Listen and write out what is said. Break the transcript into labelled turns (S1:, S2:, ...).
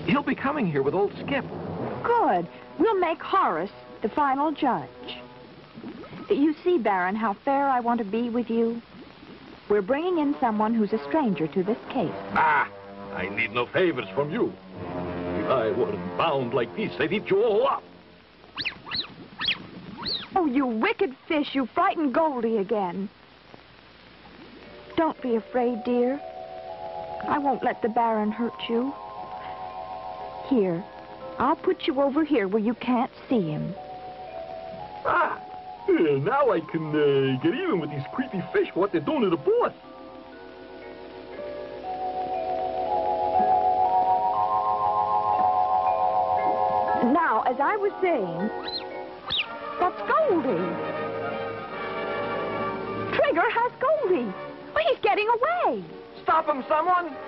S1: He'll be coming here with old Skip.
S2: Good. We'll make Horace the final judge. You see, Baron, how fair I want to be with you? We're bringing in someone who's a stranger to this case.
S3: Ah, I need no favors from you. If I weren't bound like this, I'd eat you all up.
S2: Oh, you wicked fish, you frightened Goldie again. Don't be afraid, dear. I won't let the Baron hurt you. Here, I'll put you over here where you can't see him.
S3: Ah, now I can get even with these creepy fish for what they're doing to the boss.
S2: Now, as I was saying, that's Goldie. Trigger has Goldie. Oh, he's getting away.
S1: Stop him, someone!